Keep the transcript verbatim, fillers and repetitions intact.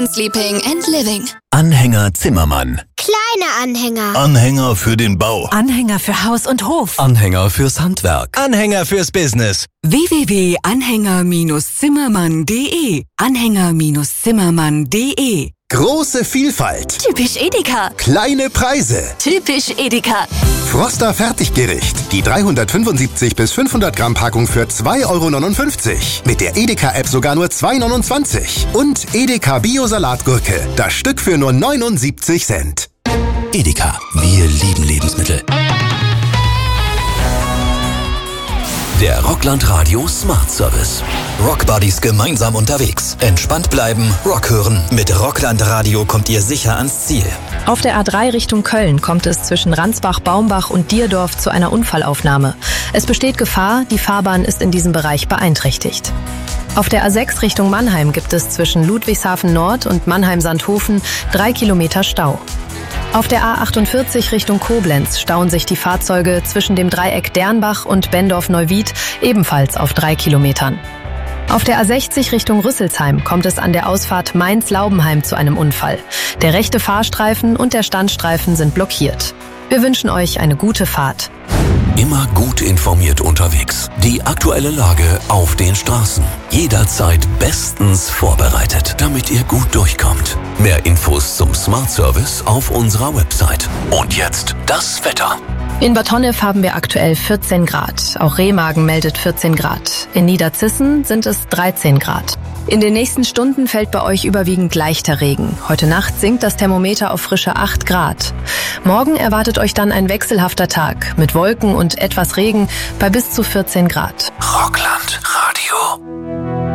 Sleeping and Living. Anhänger Zimmermann. Kleine Anhänger. Anhänger für den Bau. Anhänger für Haus und Hof. Anhänger fürs Handwerk. Anhänger fürs Business. w w w punkt anhänger Zimmermann punkt de. Anhänger Zimmermann punkt de. Große Vielfalt. Typisch Edeka. Kleine Preise. Typisch Edeka. Froster Fertiggericht. Die dreihundertfünfundsiebzig bis fünfhundert Gramm Packung für zwei Euro neunundfünfzig. Mit der Edeka-App sogar nur zwei Euro neunundzwanzig. Und Edeka Bio-Salatgurke. Das Stück für nur neunundsiebzig Cent. Edeka. Wir lieben Lebensmittel. Der Rockland Radio Smart Service. Rockbuddies gemeinsam unterwegs. Entspannt bleiben, Rock hören. Mit Rockland Radio kommt ihr sicher ans Ziel. Auf der A drei Richtung Köln kommt es zwischen Ransbach, Baumbach und Dierdorf zu einer Unfallaufnahme. Es besteht Gefahr, die Fahrbahn ist in diesem Bereich beeinträchtigt. Auf der A sechs Richtung Mannheim gibt es zwischen Ludwigshafen Nord und Mannheim-Sandhofen drei Kilometer Stau. Auf der A achtundvierzig Richtung Koblenz stauen sich die Fahrzeuge zwischen dem Dreieck Dernbach und Bendorf-Neuwied ebenfalls auf drei Kilometern. Auf der A sechzig Richtung Rüsselsheim kommt es an der Ausfahrt Mainz-Laubenheim zu einem Unfall. Der rechte Fahrstreifen und der Standstreifen sind blockiert. Wir wünschen euch eine gute Fahrt. Immer gut informiert unterwegs. Die aktuelle Lage auf den Straßen. Jederzeit bestens vorbereitet, damit ihr gut durchkommt. Mehr Infos zum Smart Service auf unserer Website. Und jetzt das Wetter. In Bad Honnef haben wir aktuell vierzehn Grad. Auch Remagen meldet vierzehn Grad. In Niederzissen sind es dreizehn Grad. In den nächsten Stunden fällt bei euch überwiegend leichter Regen. Heute Nacht sinkt das Thermometer auf frische acht Grad. Morgen erwartet euch dann ein wechselhafter Tag mit Wolken und etwas Regen bei bis zu vierzehn Grad. Rockland Radio.